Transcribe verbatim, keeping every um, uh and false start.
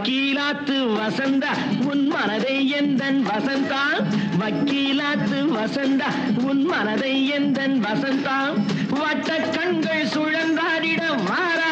வக்கீலாத்து வசந்தா உன் மனதை எந்தன் வசந்தா வக்கீலாத்து வசந்தா உன் மனதை எந்தன் வசந்தா வட்ட கண்கள் சுழன்றாடிட மாற